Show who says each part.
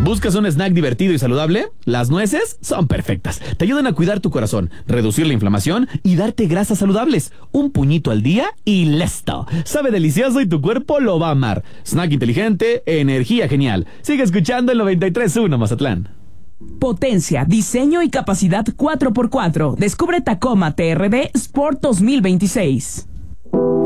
Speaker 1: ¿Buscas un snack divertido y saludable? Las nueces son perfectas. Te ayudan a cuidar tu corazón, reducir la inflamación y darte grasas saludables. Un puñito al día y listo. Sabe delicioso y tu cuerpo lo va a amar. Snack inteligente, energía genial. Sigue escuchando el 93.1 Mazatlán.
Speaker 2: Potencia, diseño y capacidad 4x4. Descubre Tacoma TRD Sport 2026.